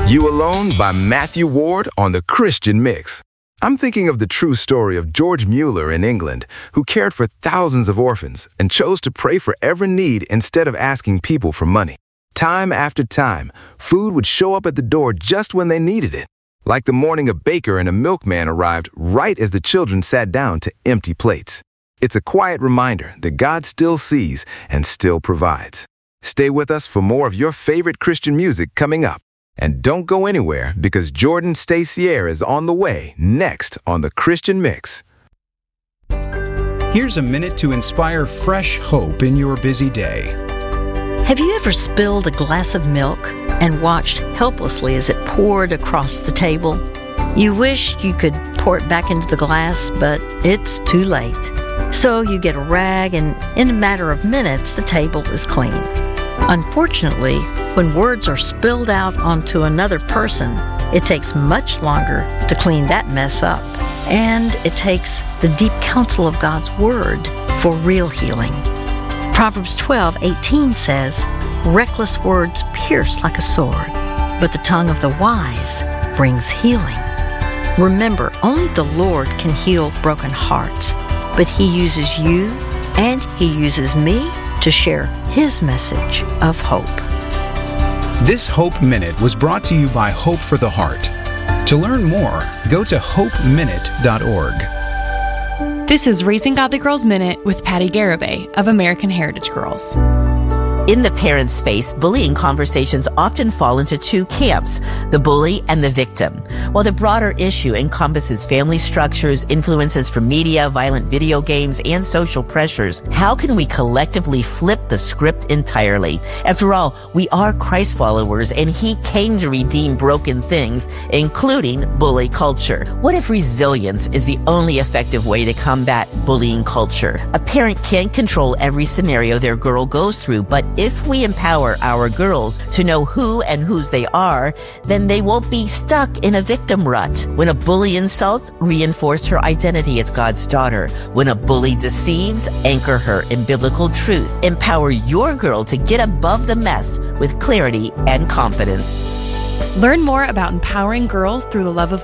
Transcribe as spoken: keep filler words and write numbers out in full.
You Alone by Matthew Ward on the Christian Mix. I'm thinking of the true story of George Mueller in England, who cared for thousands of orphans and chose to pray for every need instead of asking people for money. Time after time, food would show up at the door just when they needed it. Like the morning a baker and a milkman arrived right as the children sat down to empty plates. It's a quiet reminder that God still sees and still provides. Stay with us for more of your favorite Christian music coming up. And don't go anywhere because Jordan Stacier is on the way next on the Christian Mix. Here's a minute to inspire fresh hope in your busy day. Have you ever spilled a glass of milk and watched helplessly as it poured across the table? You wish you could pour it back into the glass, but it's too late. So you get a rag, and in a matter of minutes, the table is clean. Unfortunately, when words are spilled out onto another person, it takes much longer to clean that mess up. And it takes the deep counsel of God's Word for real healing. Proverbs twelve eighteen says, "Reckless words pierce like a sword, but the tongue of the wise brings healing." Remember, only the Lord can heal broken hearts, but He uses you and He uses me to share His message of hope. This Hope Minute was brought to you by Hope for the Heart. To learn more, go to hope minute dot org. This is Raising Godly Girls Minute with Patty Garibay of American Heritage Girls. In the parent space, bullying conversations often fall into two camps, the bully and the victim. While the broader issue encompasses family structures, influences from media, violent video games, and social pressures, how can we collectively flip the script entirely? After all, we are Christ followers, and He came to redeem broken things, including bully culture. What if resilience is the only effective way to combat bullying culture? A parent can't control every scenario their girl goes through, but if we empower our girls to know who and whose they are, then they won't be stuck in a victim rut. When a bully insults, reinforce her identity as God's daughter. When a bully deceives, anchor her in biblical truth. Empower your girl to get above the mess with clarity and confidence. Learn more about empowering girls through the love of